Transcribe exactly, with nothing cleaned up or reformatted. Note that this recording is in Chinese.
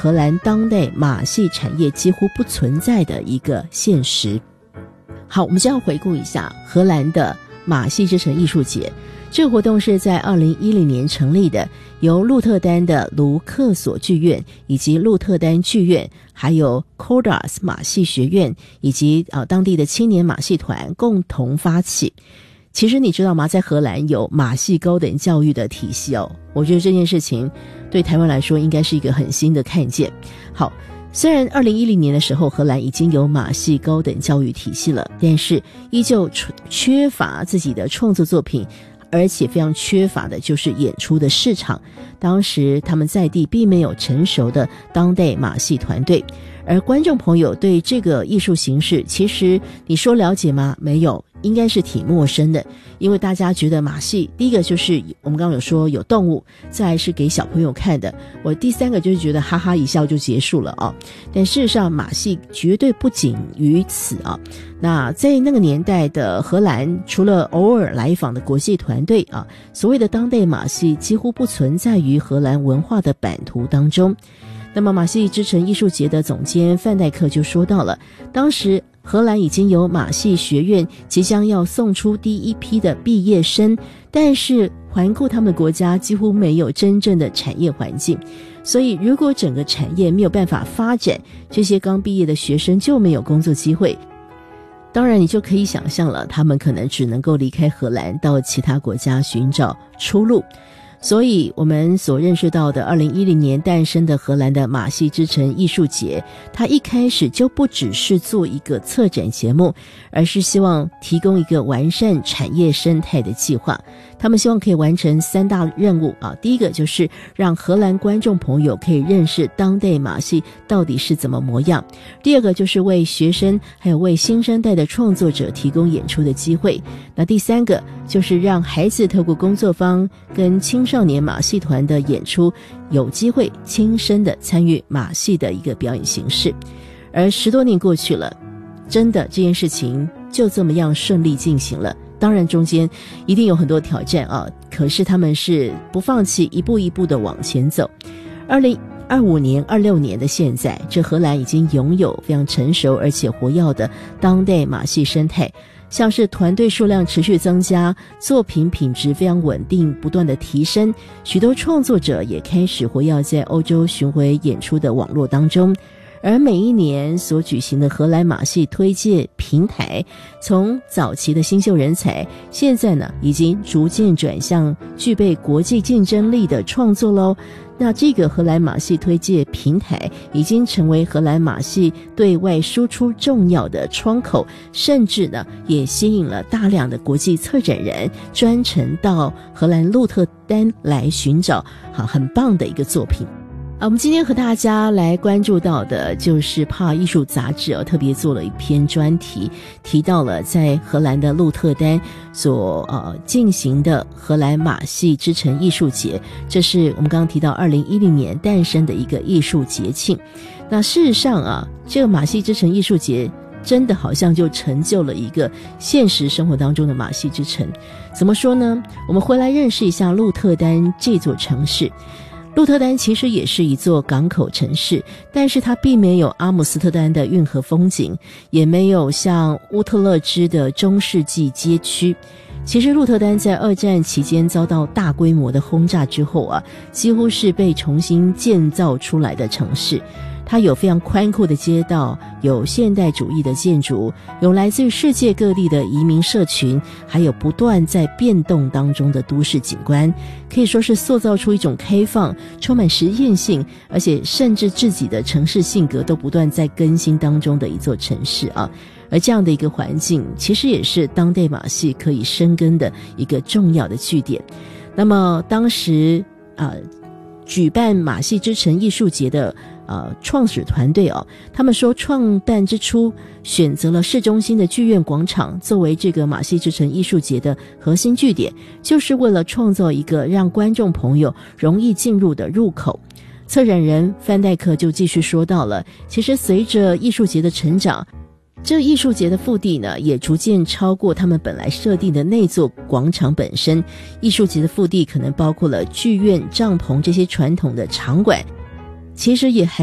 荷兰当代马戏产业几乎不存在的一个现实。好，我们先要回顾一下荷兰的马戏之城艺术节。这个活动是在二零一零年成立的，由鹿特丹的卢克索剧院以及鹿特丹剧院，还有 Cordas 马戏学院以及呃当地的青年马戏团共同发起。其实你知道吗，在荷兰有马戏高等教育的体系哦，我觉得这件事情对台湾来说应该是一个很新的看见。好，虽然二零一零年的时候荷兰已经有马戏高等教育体系了，但是依旧缺乏自己的创作作品，而且非常缺乏的就是演出的市场。当时他们在地并没有成熟的当代马戏团队，而观众朋友对这个艺术形式其实你说了解吗？没有，应该是挺陌生的。因为大家觉得马戏第一个就是我们刚刚有说有动物，再来是给小朋友看的，我第三个就是觉得哈哈一笑就结束了啊。但事实上马戏绝对不仅于此啊。那在那个年代的荷兰，除了偶尔来访的国际团队啊，所谓的当代马戏几乎不存在于荷兰文化的版图当中。那么马戏之城艺术节的总监范戴克就说到了，当时荷兰已经有马戏学院即将要送出第一批的毕业生，但是环顾他们国家几乎没有真正的产业环境，所以如果整个产业没有办法发展，这些刚毕业的学生就没有工作机会。当然你就可以想象了，他们可能只能够离开荷兰到其他国家寻找出路。所以我们所认识到的二零一零年诞生的荷兰的马戏之城艺术节，它一开始就不只是做一个策展节目，而是希望提供一个完善产业生态的计划。他们希望可以完成三大任务啊，第一个就是让荷兰观众朋友可以认识当代马戏到底是怎么模样，第二个就是为学生还有为新生代的创作者提供演出的机会，那第三个就是让孩子透过工作坊跟青少年马戏团的演出有机会亲身的参与马戏的一个表演形式。而十多年过去了，真的这件事情就这么样顺利进行了。当然中间一定有很多挑战啊，可是他们是不放弃，一步一步的往前走。二零二五年、二六年的现在，这荷兰已经拥有非常成熟而且活跃的当代马戏生态，像是团队数量持续增加，作品品质非常稳定，不断的提升，许多创作者也开始活跃在欧洲巡回演出的网络当中。而每一年所举行的荷兰马戏推介平台，从早期的新秀人才，现在呢已经逐渐转向具备国际竞争力的创作咯。那这个荷兰马戏推介平台已经成为荷兰马戏对外输出重要的窗口，甚至呢也吸引了大量的国际策展人专程到荷兰鹿特丹来寻找好很棒的一个作品。啊，我们今天和大家来关注到的就是帕艺术杂志、哦、特别做了一篇专题，提到了在荷兰的鹿特丹所呃进行的荷兰马戏之城艺术节，这是我们刚刚提到二零一零年诞生的一个艺术节庆。那事实上啊，这个马戏之城艺术节真的好像就成就了一个现实生活当中的马戏之城。怎么说呢？我们回来认识一下鹿特丹这座城市。鹿特丹其实也是一座港口城市，但是它并没有阿姆斯特丹的运河风景，也没有像乌特勒支的中世纪街区。其实鹿特丹在二战期间遭到大规模的轰炸之后啊，几乎是被重新建造出来的城市。它有非常宽阔的街道，有现代主义的建筑，有来自于世界各地的移民社群，还有不断在变动当中的都市景观，可以说是塑造出一种开放、充满实验性，而且甚至自己的城市性格都不断在更新当中的一座城市啊。而这样的一个环境，其实也是当代马戏可以生根的一个重要的据点。那么当时啊、呃，举办马戏之城艺术节的呃，创始团队哦，他们说创办之初选择了市中心的剧院广场作为这个马戏之城艺术节的核心据点，就是为了创造一个让观众朋友容易进入的入口。策展人范戴克就继续说到了，其实随着艺术节的成长，这艺术节的腹地呢，也逐渐超过他们本来设定的那座广场本身。艺术节的腹地可能包括了剧院、帐篷这些传统的场馆，其实也还